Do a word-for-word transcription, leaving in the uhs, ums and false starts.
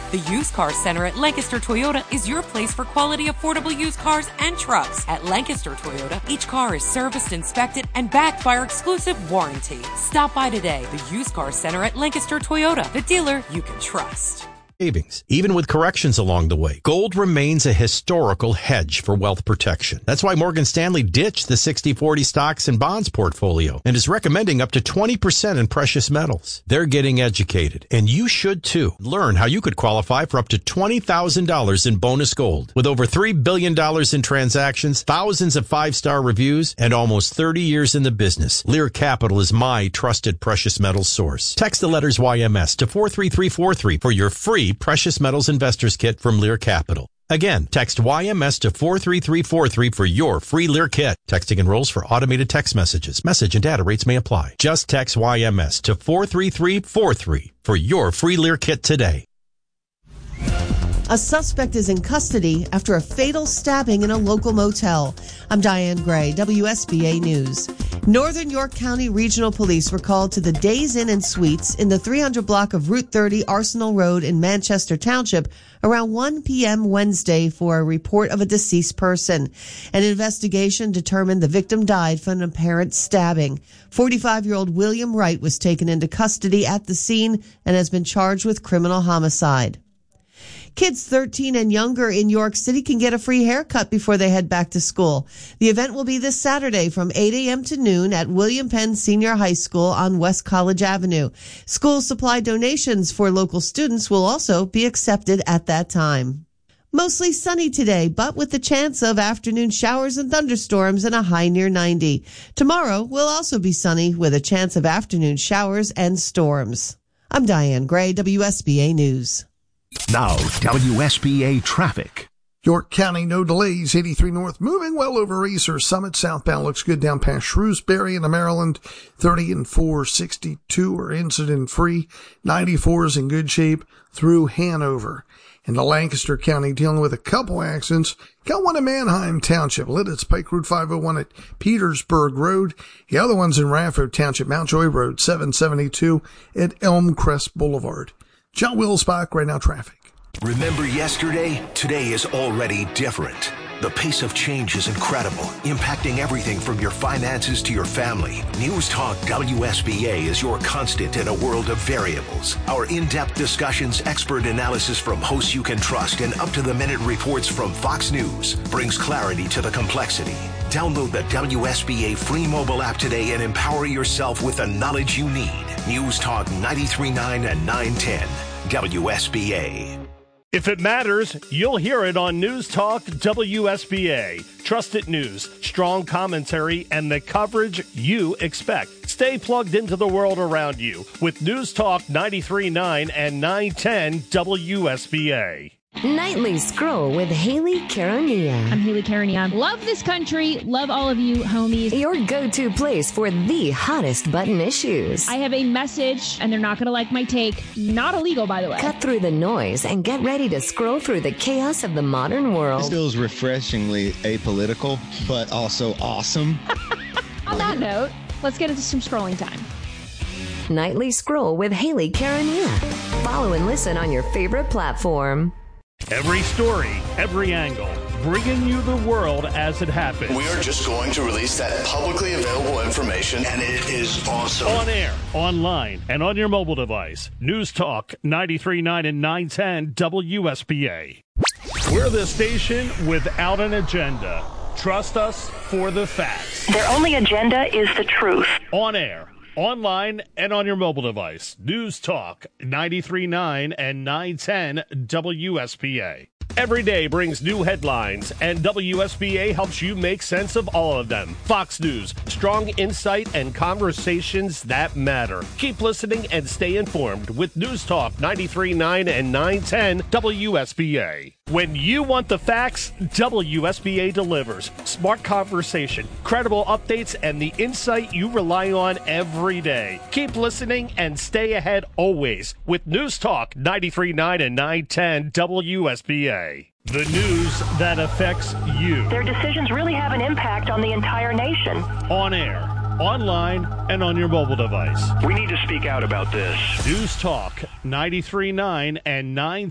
The Used Car Center at Lancaster Toyota is your place for quality, affordable used cars and trucks. At Lancaster Toyota, each car is serviced, inspected, and backed by our exclusive warranty. Stop by today. The Used Car Center at Lancaster Toyota, the dealer you can trust. Savings. Even with corrections along the way, gold remains a historical hedge for wealth protection. That's why Morgan Stanley ditched the sixty forty stocks and bonds portfolio and is recommending up to twenty percent in precious metals. They're getting educated, and you should too. Learn how you could qualify for up to twenty thousand dollars in bonus gold. With over three billion dollars in transactions, thousands of five-star reviews, and almost thirty years in the business, Lear Capital is my trusted precious metals source. Text the letters Y M S to four three three four three for your free Precious Metals Investors Kit from Lear Capital. Again, text Y M S to four three three four three for your free Lear Kit. Texting enrolls for automated text messages. Message and data rates may apply. Just text Y M S to four three three four three for your free Lear Kit today. A suspect is in custody after a fatal stabbing in a local motel. I'm Diane Gray, W S B A News. Northern York County Regional Police were called to the Days Inn and Suites in the three hundred block of Route thirty Arsenal Road in Manchester Township around one p.m. Wednesday for a report of a deceased person. An investigation determined the victim died from an apparent stabbing. forty-five-year-old William Wright was taken into custody at the scene and has been charged with criminal homicide. Kids thirteen and younger in York City can get a free haircut before they head back to school. The event will be this Saturday from eight a.m. to noon at William Penn Senior High School on West College Avenue. School supply donations for local students will also be accepted at that time. Mostly sunny today, but with the chance of afternoon showers and thunderstorms and a high near ninety. Tomorrow will also be sunny with a chance of afternoon showers and storms. I'm Diane Gray, W S B A News. Now, W S B A traffic. York County, no delays. eighty-three North moving well over Easter Summit. Southbound looks good down past Shrewsbury into Maryland. thirty and four sixty-two are incident free. ninety-four is in good shape through Hanover. Into Lancaster County, dealing with a couple accidents. Got one in Manheim Township. Lit its Pike Road five oh one at Petersburg Road. The other one's in Rafford Township, Mountjoy Road seven seventy-two at Elmcrest Boulevard. John Wilsbach, right now traffic. Remember yesterday? Today is already different. The pace of change is incredible, impacting everything from your finances to your family. News Talk W S B A is your constant in a world of variables. Our in-depth discussions, expert analysis from hosts you can trust, and up-to-the-minute reports from Fox News brings clarity to the complexity. Download the W S B A free mobile app today and empower yourself with the knowledge you need. News Talk ninety-three point nine and nine ten, W S B A. If it matters, you'll hear it on News Talk W S B A. Trusted news, strong commentary, and the coverage you expect. Stay plugged into the world around you with News Talk ninety-three point nine and nine ten W S B A. Nightly Scroll with Haley Karania. I'm Haley Karania. Love this country. Love all of you, homies. Your go-to place for the hottest button issues. I have a message, and they're not going to like my take. Not illegal, by the way. Cut through the noise and get ready to scroll through the chaos of the modern world. This feels refreshingly apolitical, but also awesome. On that note, let's get into some scrolling time. Nightly Scroll with Haley Karania. Follow and listen on your favorite platform. Every story, every angle, bringing you the world as it happens. We are just going to release that publicly available information, and it is awesome. On air, online, and on your mobile device. News Talk ninety-three point nine and nine ten W S B A. We're the station without an agenda. Trust us for the facts. Their only agenda is the truth. On air, online, and on your mobile device. News Talk ninety-three point nine and nine ten W S B A. Every day brings new headlines, and W S B A helps you make sense of all of them. Fox News, strong insight and conversations that matter. Keep listening and stay informed with News Talk ninety-three point nine and nine ten W S B A. When you want the facts, W S B A delivers. Smart conversation, credible updates, and the insight you rely on every day. Keep listening and stay ahead always with News Talk ninety-three point nine and nine ten W S B A. The news that affects you. Their decisions really have an impact on the entire nation. On air, online, and on your mobile device. We need to speak out about this. News Talk ninety-three point nine and nine